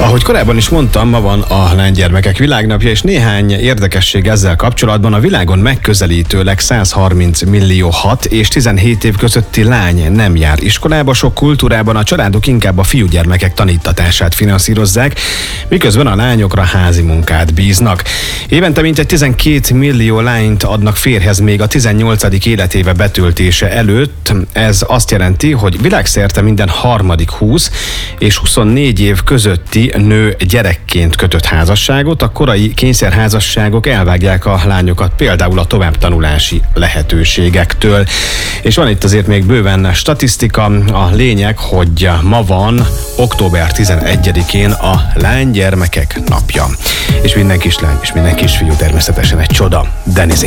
Ahogy korábban is mondtam, ma van a Lánygyermekek Világnapja, és néhány érdekesség ezzel kapcsolatban. A világon megközelítőleg 130 millió 6 és 17 év közötti lány nem jár iskolába, sok kultúrában a családok inkább a fiúgyermekek tanítatását finanszírozzák, miközben a lányokra házi munkát bíznak. Évente mintegy 12 millió lányt adnak férjhez még a 18. életéve betöltése előtt. Ez azt jelenti, hogy világszerte minden harmadik 20 és 24 év közötti nő gyerekként kötött házasságot. A korai kényszerházasságok elvágják a lányokat például a továbbtanulási lehetőségektől. És van itt azért még bőven statisztika. A lényeg, hogy ma van október 11-én a Lánygyermekek napja. És minden kislány és minden kisfiú természetesen egy csoda. Denis